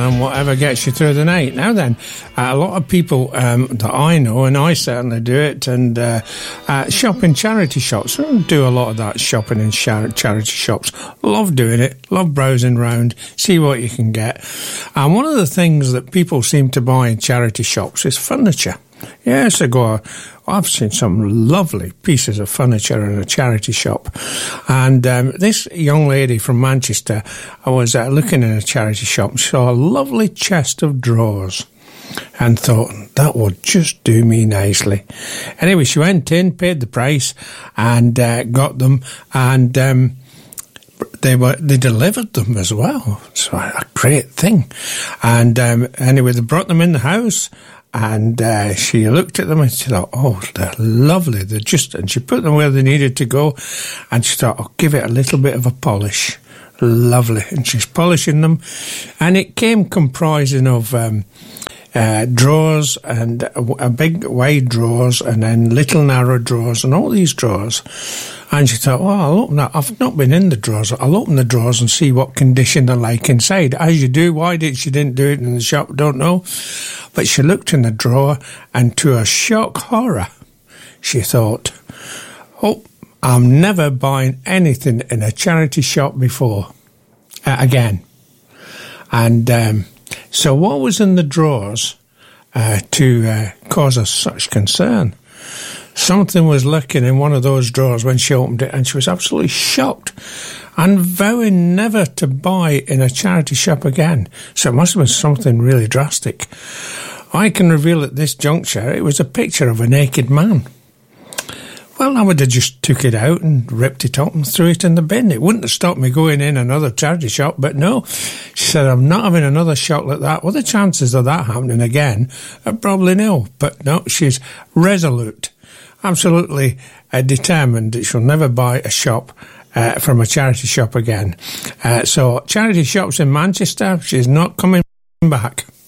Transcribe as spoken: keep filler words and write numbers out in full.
and whatever gets you through the night. Now then, uh, a lot of people um, that I know, and I certainly do it, and uh, uh, shop in charity shops. I do a lot of that shopping in char- charity shops. Love doing it, love browsing round, see what you can get. And one of the things that people seem to buy in charity shops is furniture. Yes, I go, I've seen some lovely pieces of furniture in a charity shop. And um, this young lady from Manchester, I was uh, looking in a charity shop and saw a lovely chest of drawers and thought, that would just do me nicely. Anyway, she went in, paid the price, and uh, got them, and um, they were they delivered them as well. So a great thing. And um, anyway, they brought them in the house. And uh, she looked at them and she thought, oh, they're lovely. They're just, and she put them where they needed to go. And she thought, I'll give it a little bit of a polish. Lovely. And she's polishing them. And it came comprising of um, uh, drawers and a, a big wide drawers and then little narrow drawers and all these drawers. And she thought, well, I'll open that. I've not been in the drawers. I'll open the drawers and see what condition they're like inside. As you do. Why did she didn't do it in the shop? Don't know. But she looked in the drawer, and to her shock horror, she thought, oh, I'm never buying anything in a charity shop before, uh, again. And um, so what was in the drawers uh, to uh, cause us such concern? Something was lurking in one of those drawers when she opened it, and she was absolutely shocked and vowing never to buy in a charity shop again. So it must have been something really drastic. I can reveal at this juncture it was a picture of a naked man. Well, I would have just took it out and ripped it up and threw it in the bin. It wouldn't have stopped me going in another charity shop, but no. She said, I'm not having another shot like that. Well, the chances of that happening again are probably nil. But no, she's resolute, absolutely uh, determined that she'll never buy a shop uh, from a charity shop again. Uh, so, charity shops in Manchester, she's not coming back.